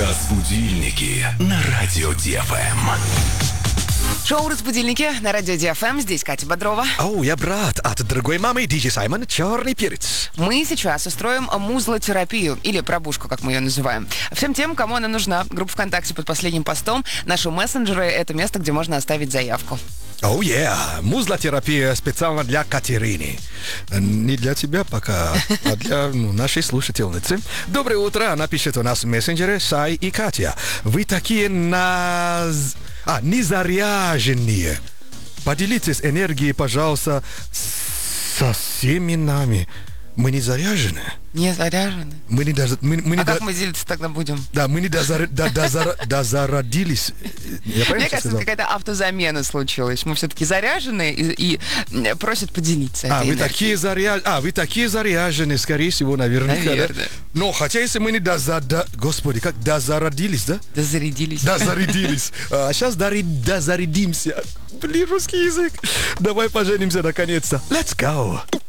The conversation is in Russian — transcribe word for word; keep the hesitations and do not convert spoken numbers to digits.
Разбудильники на радио Ди Эф Эм. Шоу «Разбудильники» на радио Ди Эф Эм. Здесь Катя Бодрова. Оу, я брат от дорогой мамы Диджей Саймон «Черный перец». Мы сейчас устроим музлотерапию, или пробушку, как мы ее называем. Всем тем, кому она нужна, группа ВКонтакте под последним постом, наши мессенджеры — это место, где можно оставить заявку. Оу, oh, yeah. Музлотерапия специально для Катерины. Не для тебя пока, а для ну, нашей слушательницы. Доброе утро, она пишет у нас в мессенджере Сай и Катя. Вы такие наз... А, незаряженные. Поделитесь энергией, пожалуйста, со всеми нами. Мы не заряжены. Не заряжены? Мы не, доза... мы, мы не а до... как мы делиться тогда будем? Да, мы не дозар... дозар... дозародились. Я Мне кажется, сказал? какая-то автозамена случилась. Мы все-таки заряжены и, и просят поделиться. А, вы такие заря... а, вы такие заряжены, скорее всего, наверняка. Наверное. Да? Но хотя если мы не доза... до... Господи, как дозародились, да? Дозарядились. Дозарядились. А сейчас дозарядимся. Блин, русский язык. Давай поженимся наконец-то. Let's go.